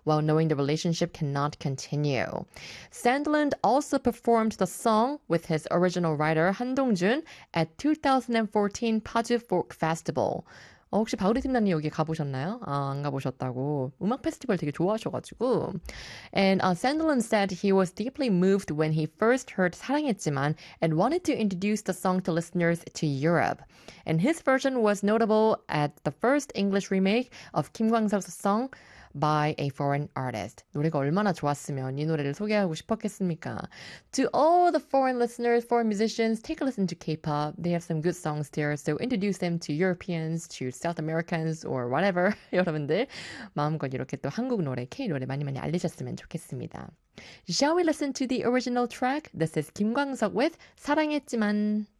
while knowing the relationship cannot continue. Sandland also performed the song with his original writer Han Dong-jun at 2014 파주 Folk Festival. 혹시 바우리 팀장님 여기 가보셨나요? 안 가보셨다고. 음악 페스티벌 되게 좋아하셔가지고. And Sandland said he was deeply moved when he first heard 사랑했지만 and wanted to introduce the song to listeners to Europe. And his version was notable at the first English remake of Kim Kwang-seok's song by a foreign artist. 노래가 얼마나 좋았으면 이 노래를 소개하고 싶었겠습니까? To all the foreign listeners, foreign musicians, take a listen to K-pop. They have some good songs there, so introduce them to Europeans, to South Americans, or whatever. 여러분들 마음껏 이렇게 또 한국 노래, K 노래 많이 알리셨으면 좋겠습니다. Shall we listen to the original track? This is Kim Kwang-seok with 사랑했지만.